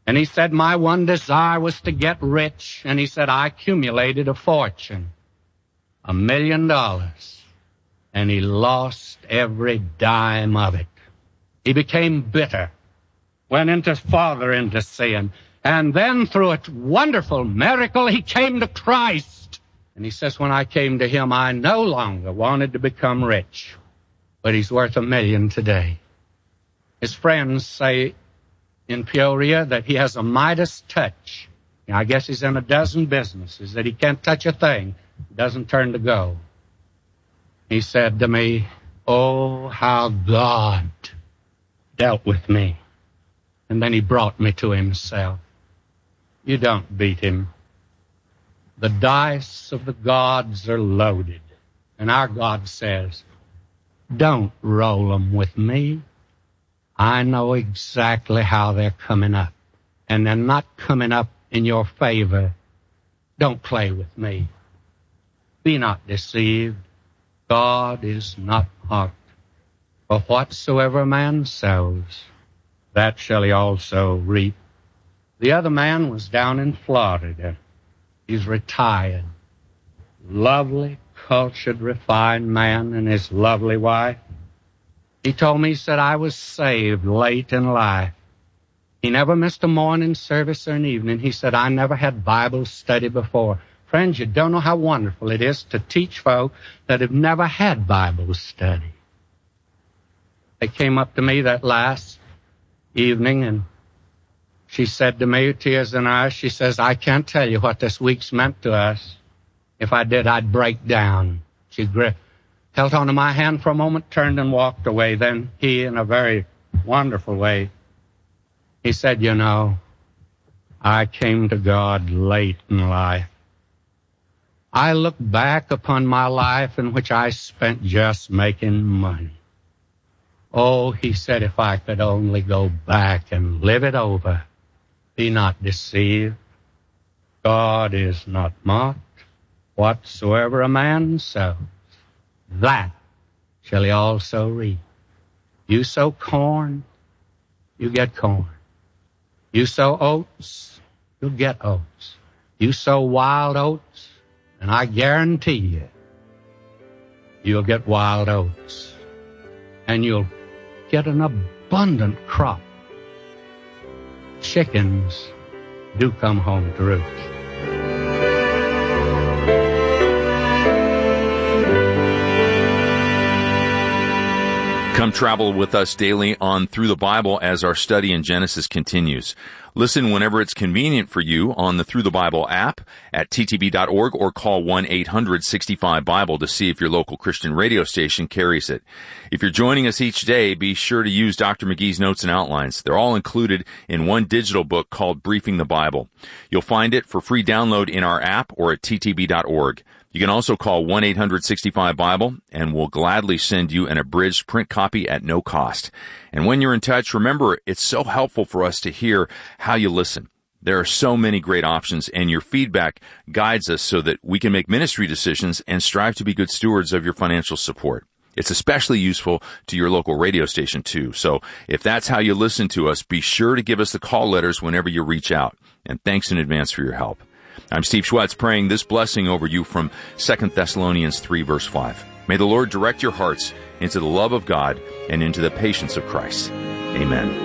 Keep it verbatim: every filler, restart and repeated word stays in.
And he said, my one desire was to get rich. And he said, I accumulated a fortune, a million dollars. And he lost every dime of it. He became bitter, went into farther into sin. And then through a wonderful miracle, he came to Christ. And he says, when I came to him, I no longer wanted to become rich. But he's worth a million today. His friends say in Peoria that he has a Midas touch. Now, I guess he's in a dozen businesses, that he can't touch a thing, doesn't turn to gold. He said to me, oh, how God dealt with me. And then he brought me to himself. You don't beat him. The dice of the gods are loaded. And our God says, don't roll them with me. I know exactly how they're coming up. And they're not coming up in your favor. Don't play with me. Be not deceived. God is not mocked. For whatsoever a man sows, that shall he also reap. The other man was down in Florida. He's retired. Lovely, cultured, refined man and his lovely wife. He told me, he said, I was saved late in life. He never missed a morning service or an evening. He said, I never had Bible study before. Friends, you don't know how wonderful it is to teach folk that have never had Bible study. They came up to me that last evening, and she said to me, tears in her eyes, she says, I can't tell you what this week's meant to us. If I did, I'd break down. She gripped, held onto my hand for a moment, turned and walked away. Then he, in a very wonderful way, he said, you know, I came to God late in life. I look back upon my life in which I spent just making money. Oh, he said, if I could only go back and live it over. Be not deceived. God is not mocked. Whatsoever a man sows, that shall he also reap. You sow corn, you get corn. You sow oats, you'll get oats. You sow wild oats, and I guarantee you, you'll get wild oats. And you'll get an abundant crop. Chickens do come home to roost. Come travel with us daily on Through the Bible as our study in Genesis continues. Listen whenever it's convenient for you on the Through the Bible app at T T B dot org or call one eight hundred sixty-five Bible to see if your local Christian radio station carries it. If you're joining us each day, be sure to use Doctor McGee's notes and outlines. They're all included in one digital book called Briefing the Bible. You'll find it for free download in our app or at T T B dot org. You can also call one eight hundred sixty-five Bible, and we'll gladly send you an abridged print copy at no cost. And when you're in touch, remember, it's so helpful for us to hear how you listen. There are so many great options, and your feedback guides us so that we can make ministry decisions and strive to be good stewards of your financial support. It's especially useful to your local radio station, too. So if that's how you listen to us, be sure to give us the call letters whenever you reach out. And thanks in advance for your help. I'm Steve Schwetz, praying this blessing over you from Second Thessalonians three, verse five. May the Lord direct your hearts into the love of God and into the patience of Christ. Amen.